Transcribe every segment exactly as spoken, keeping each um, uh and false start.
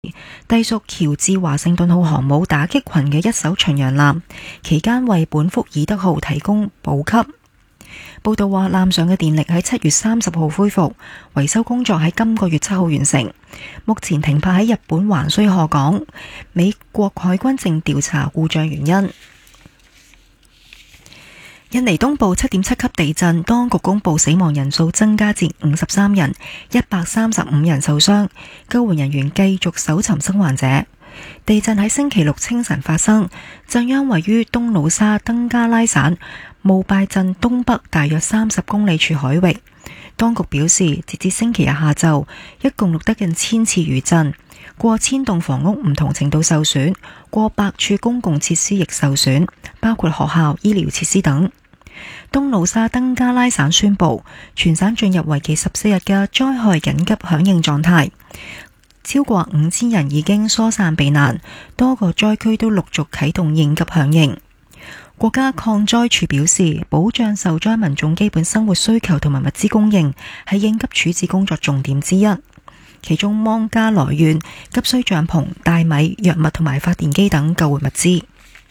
隸屬喬治華盛頓號航母打擊群嘅一艘巡洋艦，期間為本福爾德號提供補給。報道話，艦上嘅電力喺七月三十號恢復，維修工作喺今個月七號完成。目前停泊喺日本橫須賀港，美國海軍正調查故障原因。印尼東部七點七級地震，當局公布死亡人數增加至五十三人，一百三十五人受傷，救援人員繼續搜尋生還者。地震喺星期六清晨發生，震央位於東努沙登加拉省慕拜鎮東北大約三十公里處海域。當局表示，截至星期日下晝，一共錄得近千次餘震，過千棟房屋唔同程度受損，過百處公共設施亦受損，包括學校、醫療設施等。東努沙登加拉省宣布，全省進入為期十四日嘅災害緊急響應狀態。超過五千人已經疏散避難，多個災區都陸續啟動應急響應。國家抗災處表示，保障受災民眾基本生活需求同埋物資供應係應急處置工作重點之一。其中芒加來縣急需帳篷、大米、藥物同埋發電機等救援物資。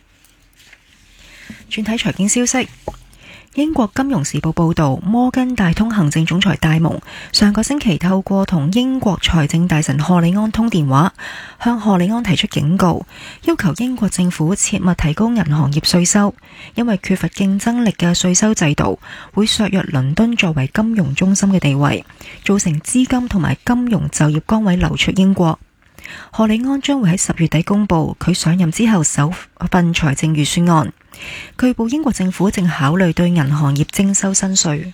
轉睇財經消息。英國金融時報報道，摩根大通行政總裁戴蒙上個星期透過同英國財政大臣賀里安通電話，向賀里安提出警告，要求英國政府切勿提高銀行業稅收，因為缺乏競爭力嘅稅收制度會削弱倫敦作為金融中心嘅地位，造成資金同埋金融就業崗位流出英國。賀里安將會喺十月底公布佢上任之後首份財政預算案。據報英國政府正考慮對銀行業徵收新稅。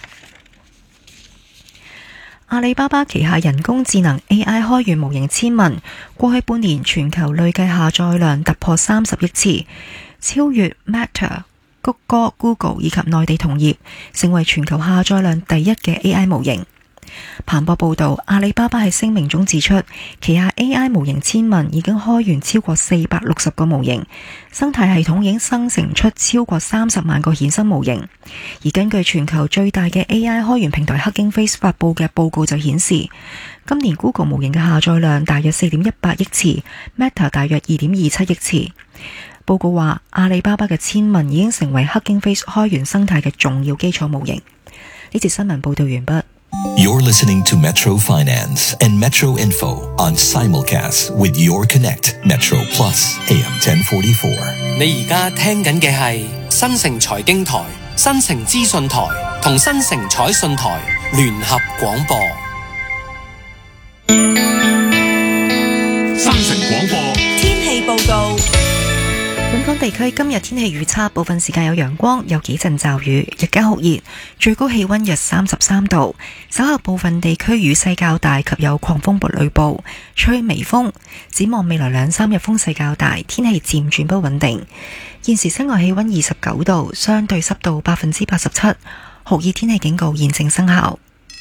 阿里巴巴旗下人工智能 A I 開源模型千問，過去半年全球累計下載量突破三十億次，超越 Meta、谷歌、Google 以及內地同業，成為全球下載量第一嘅 A I 模型。彭博報道，阿里巴巴喺聲明中指出，旗下 A I 模型千問已經開源超過四百六十個模型，生態系統已經生成出超過三十萬個衍生模型。而根據全球最大嘅 A I 開源平台 Hugging Face 發佈嘅報告就顯示，今年 Google 模型嘅下載量大約四點一八億次 ，Meta 大約二點二七億次。報告話，阿里巴巴嘅千問已經成為 Hugging Face 開源生態嘅重要基礎模型。呢節新聞報道完畢。 You're listening to Metro Finance and Metro Info on simulcast with Your Connect Metro Plus A M ten forty-four。 你而家聽緊嘅係新城財經台、新城資訊台同新城彩訊台聯合廣播。 新城廣播天氣報告。 本港地區今日天氣預測，部分時間有陽光，有幾陣驟雨，日間酷熱，最高氣溫約三十三度。稍後部分地區雨勢較大及有狂風雷暴，吹微風。展望未來兩三日風勢較大，天氣漸轉不穩定。現時室外氣溫二十九度，相對濕度百分之八十七，酷熱天氣警告現正生效。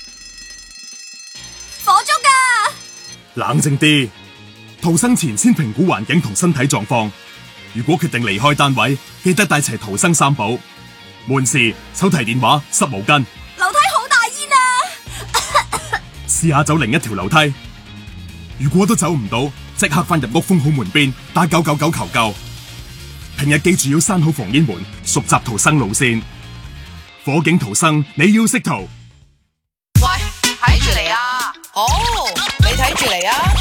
火燭㗎！ 冷靜啲，逃生前先評估環境同身體狀況。如果決定離開單位，記得帶齊逃生三寶：門匙、手提電話、濕毛巾。 樓梯好大煙啊！ 試下走另一條樓梯。如果都走唔到，即刻翻入屋封好門邊，打九九九求救。平日記住要閂好防煙門，熟習逃生路線。火警逃生，你要識逃。 喂，睇住嚟啊！好，你睇住嚟啊！